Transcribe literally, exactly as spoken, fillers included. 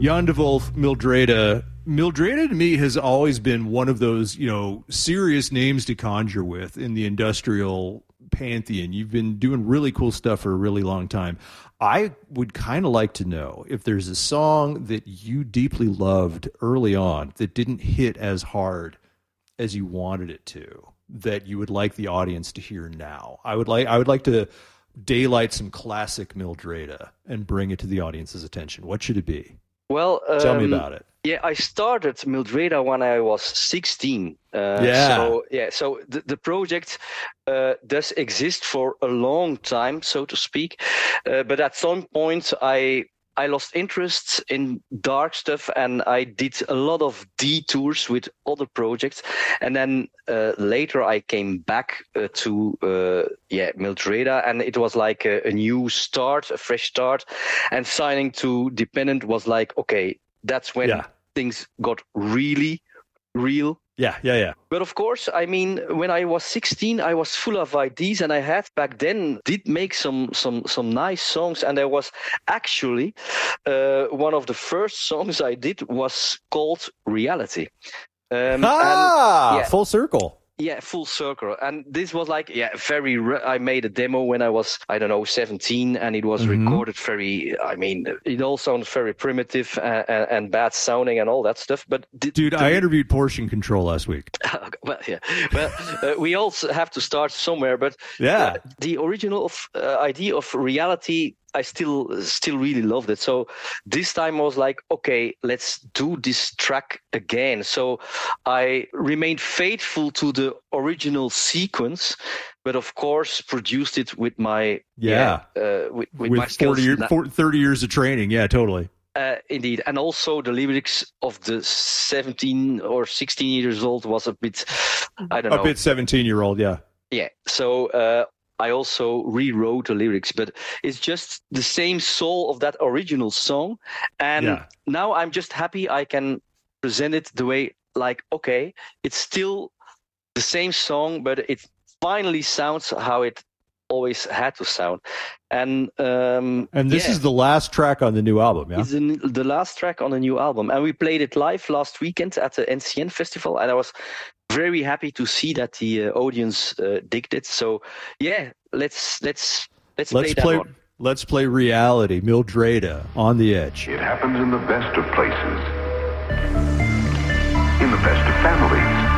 Jan de Wolf, Mildreda. Mildreda to me has always been one of those, you know, serious names to conjure with in the industrial pantheon. You've been doing really cool stuff for a really long time. I would kind of like to know if there's a song that you deeply loved early on that didn't hit as hard as you wanted it to, that you would like the audience to hear now. I would like I would like to daylight some classic Mildreda and bring it to the audience's attention. What should it be? Well, um, tell me about it. Yeah, I started Mildreda when I was sixteen. Uh, yeah. So yeah, so the the project uh, does exist for a long time, so to speak. Uh, but at some point, I I lost interest in dark stuff, and I did a lot of detours with other projects. And then uh, later, I came back uh, to uh, yeah Mildreda, and it was like a, a new start, a fresh start. And signing to Dependent was like, okay, that's when yeah. things got really real. Yeah, yeah, yeah. But of course, I mean, when I was sixteen, I was full of ideas, and I had back then did make some some some nice songs. And there was actually uh, one of the first songs I did was called Reality. Um, ah, and, yeah, full circle. Yeah, full circle. And this was like, yeah, very, re- I made a demo when I was, I don't know, seventeen, and it was mm-hmm. recorded very, I mean, it all sounds very primitive and, and, and bad sounding and all that stuff. But the, Dude, the, I interviewed Portion Control last week. well, yeah. Well, uh, we also have to start somewhere, but yeah, uh, the original of, uh, idea of Reality, I still still really loved it. So this time I was like, okay, let's do this track again. So I remained faithful to the original sequence, but of course produced it with my yeah, yeah uh, with, with, with my skills. forty, year, forty, thirty years of training. Yeah, totally. Uh, indeed, and also the lyrics of the seventeen or sixteen years old was a bit, I don't a know, a bit seventeen year old. Yeah, yeah. So. Uh, I also rewrote the lyrics, but it's just the same soul of that original song. And yeah. now I'm just happy I can present it the way, like, okay, it's still the same song, but it finally sounds how it always had to sound. And um, and this yeah. is the last track on the new album, yeah? It's the, the last track on the new album. And we played it live last weekend at the N C N Festival, and I was very happy to see that the uh, audience uh, digged it. So yeah, let's let's let's, let's play, play that one. Let's play Reality, Mildreda, On the Edge. It happens in the best of places, in the best of families,